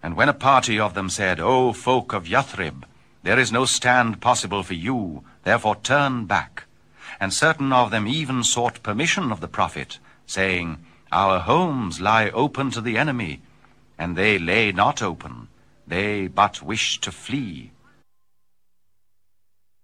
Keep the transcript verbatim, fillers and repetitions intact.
And when a party of them said, O folk of Yathrib, there is no stand possible for you, therefore turn back. And certain of them even sought permission of the prophet, saying, Our homes lie open to the enemy. And they lay not open, they but wished to flee.